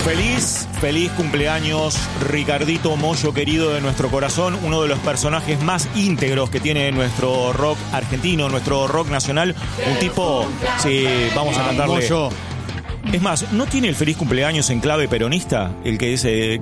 Feliz cumpleaños, Ricardito Mollo, querido de nuestro corazón, uno de los personajes más íntegros que tiene nuestro rock argentino, nuestro rock nacional. Un tipo, sí, vamos a cantarle. Mollo. Es más, ¿no tiene el feliz cumpleaños en clave peronista? El que dice,